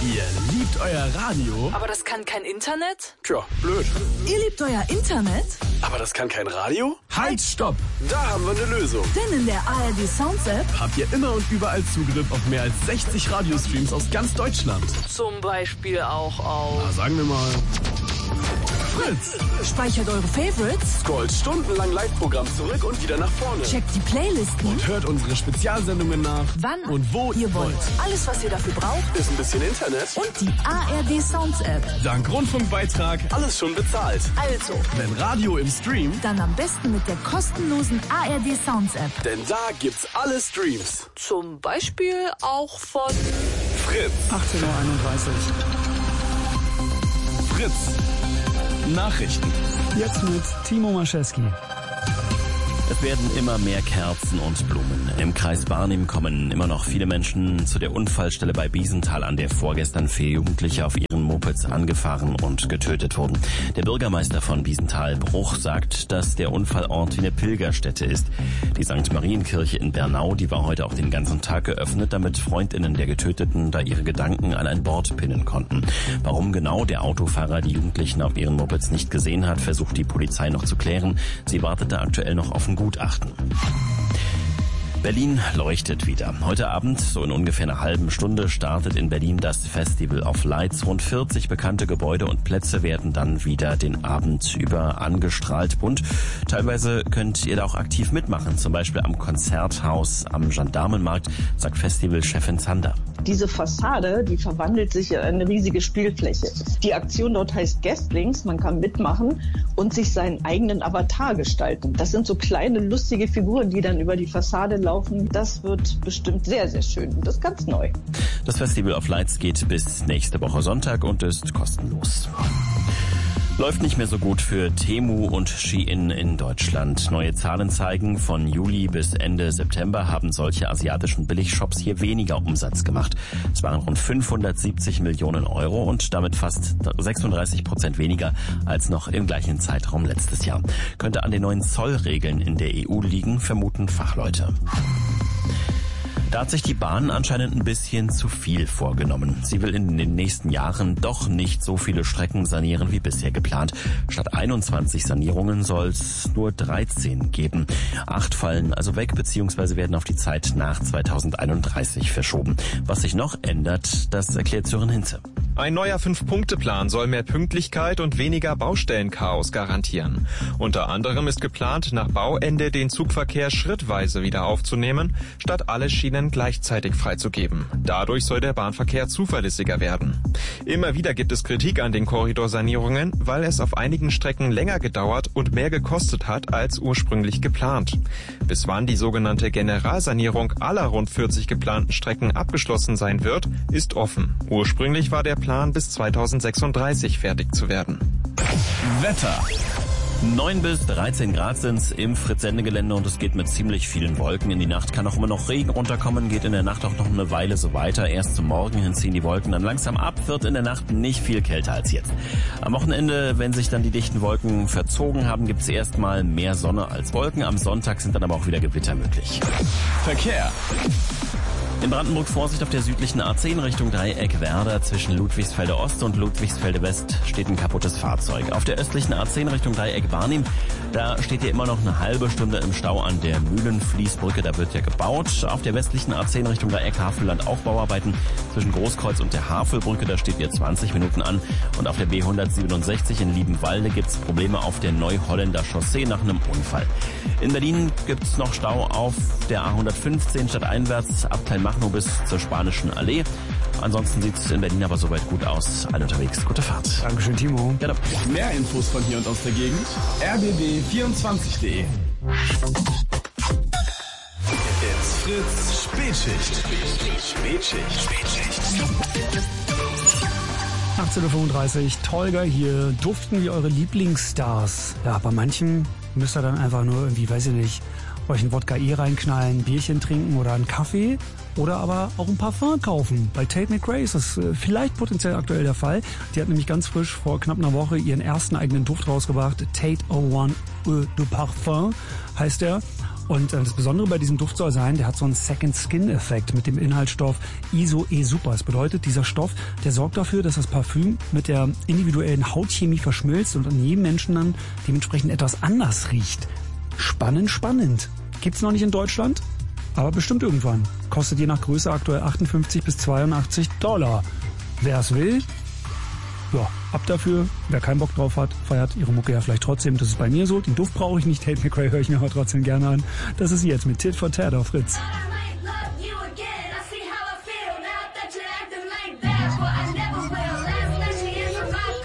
Ihr liebt euer Radio? Aber das kann kein Internet? Tja, blöd. Ihr liebt euer Internet? Aber das kann kein Radio? Halt, stopp! Da haben wir eine Lösung. Denn in der ARD Sounds App habt ihr immer und überall Zugriff auf mehr als 60 Radiostreams aus ganz Deutschland. Zum Beispiel auch auf... Na, sagen wir mal... Fritz! Speichert eure Favorites, Scrollt stundenlang Live-Programm zurück und wieder nach vorne. checkt die Playlisten, Und hört unsere Spezialsendungen nach. wann Und wo ihr wollt. Alles, was ihr dafür braucht Ist ein bisschen Internet. und die ARD Sounds App. Dank Rundfunkbeitrag alles schon bezahlt. Also, Wenn Radio im Stream, dann am besten mit der kostenlosen ARD Sounds App. denn da gibt's alle Streams. Zum Beispiel auch von... Fritz. 18:31 Uhr. Fritz. Nachrichten. Jetzt mit Timo Maschewski. Es werden immer mehr Kerzen und Blumen. Im Kreis Barnim kommen immer noch viele Menschen zu der Unfallstelle bei Biesenthal, an der vorgestern 4 Jugendliche auf ihren Mopeds angefahren und getötet wurden. Der Bürgermeister von Biesenthal, Bruch, sagt, dass der Unfallort wie eine Pilgerstätte ist. Die St. Marienkirche in Bernau, die war heute auch den ganzen Tag geöffnet, damit Freundinnen der Getöteten da ihre Gedanken an ein Board pinnen konnten. Warum genau der Autofahrer die Jugendlichen auf ihren Mopeds nicht gesehen hat, versucht die Polizei noch zu klären. Sie wartet da aktuell noch auf ein Gutachten. Berlin leuchtet wieder. Heute Abend, so in ungefähr einer halben Stunde, startet in Berlin das Festival of Lights. Rund 40 bekannte Gebäude und Plätze werden dann wieder den Abend über angestrahlt. Und teilweise könnt ihr da auch aktiv mitmachen, zum Beispiel am Konzerthaus am Gendarmenmarkt, sagt Festivalchefin Zander. Diese Fassade, die verwandelt sich in eine riesige Spielfläche. Die Aktion dort heißt Guestlings, man kann mitmachen und sich seinen eigenen Avatar gestalten. Das sind so kleine, lustige Figuren, die dann über die Fassade laufen. Das wird bestimmt sehr, sehr schön und das ist ganz neu. Das Festival of Lights geht bis nächste Woche Sonntag und ist kostenlos. Läuft nicht mehr so gut für Temu und Shein in Deutschland. Neue Zahlen zeigen, von Juli bis Ende September haben solche asiatischen Billigshops hier weniger Umsatz gemacht. Es waren rund 570 Millionen Euro und damit fast 36% weniger als noch im gleichen Zeitraum letztes Jahr. Könnte an den neuen Zollregeln in der EU liegen, vermuten Fachleute. Da hat sich die Bahn anscheinend ein bisschen zu viel vorgenommen. Sie will in den nächsten Jahren doch nicht so viele Strecken sanieren wie bisher geplant. Statt 21 Sanierungen soll es nur 13 geben. 8 fallen also weg bzw. werden auf die Zeit nach 2031 verschoben. Was sich noch ändert, das erklärt Sören Hinze. Ein neuer 5-Punkte-Plan soll mehr Pünktlichkeit und weniger Baustellenchaos garantieren. Unter anderem ist geplant, nach Bauende den Zugverkehr schrittweise wieder aufzunehmen, statt alle Schienen gleichzeitig freizugeben. Dadurch soll der Bahnverkehr zuverlässiger werden. Immer wieder gibt es Kritik an den Korridorsanierungen, weil es auf einigen Strecken länger gedauert und mehr gekostet hat als ursprünglich geplant. Bis wann die sogenannte Generalsanierung aller rund 40 geplanten Strecken abgeschlossen sein wird, ist offen. Ursprünglich war der Plan bis 2036 fertig zu werden. Wetter. 9 bis 13 Grad sind's im Fritz-Sende-Gelände und es geht mit ziemlich vielen Wolken. In die Nacht kann auch immer noch Regen runterkommen, geht in der Nacht auch noch eine Weile so weiter. Erst zum Morgen hin ziehen die Wolken dann langsam ab, wird in der Nacht nicht viel kälter als jetzt. Am Wochenende, wenn sich dann die dichten Wolken verzogen haben, gibt's erstmal mehr Sonne als Wolken. Am Sonntag sind dann aber auch wieder Gewitter möglich. Verkehr. In Brandenburg Vorsicht auf der südlichen A10 Richtung Dreieck Werder. Zwischen Ludwigsfelde Ost und Ludwigsfelde West steht ein kaputtes Fahrzeug. Auf der östlichen A10 Richtung Dreieck Barnim, da steht ihr immer noch eine halbe Stunde im Stau an der Mühlenfließbrücke, da wird ja gebaut. Auf der westlichen A10 Richtung Dreieck Havelland auch Bauarbeiten. Zwischen Großkreuz und der Havelbrücke, da steht ihr 20 Minuten an. Und auf der B167 in Liebenwalde gibt's Probleme auf der Neuholländer Chaussee nach einem Unfall. In Berlin gibt's noch Stau auf der A115 stadteinwärts ab Machnow bis zur Spanischen Allee. Ansonsten sieht es in Berlin aber soweit gut aus. Alle unterwegs, gute Fahrt. Dankeschön, Timo. Gerne. Mehr Infos von hier und aus der Gegend. rbb24.de. It's Fritz Spätschicht. Spätschicht. 18:35 Uhr, Tolga hier. Duften wie eure Lieblingsstars. Ja, bei manchen müsst ihr dann einfach nur irgendwie, weiß ich nicht, euch ein Wodka reinknallen, ein Bierchen trinken oder einen Kaffee oder aber auch ein Parfum kaufen. Bei Tate McRae ist das vielleicht potenziell aktuell der Fall. Die hat nämlich ganz frisch vor knapp einer Woche ihren ersten eigenen Duft rausgebracht. Tate 01 Eau de Parfum heißt er. Und das Besondere bei diesem Duft soll sein, der hat so einen Second-Skin-Effekt mit dem Inhaltsstoff Iso-E-Super. Das bedeutet, dieser Stoff, der sorgt dafür, dass das Parfüm mit der individuellen Hautchemie verschmilzt und an jedem Menschen dann dementsprechend etwas anders riecht. Spannend, spannend. Gibt's noch nicht in Deutschland, aber bestimmt irgendwann. Kostet je nach Größe aktuell 58 bis $82. Wer es will, ja, ab dafür. Wer keinen Bock drauf hat, feiert ihre Mucke ja vielleicht trotzdem. Das ist bei mir so. Den Duft brauche ich nicht. Tate McRae höre ich mir aber trotzdem gerne an. Das ist jetzt mit Tit for Tat auf Fritz.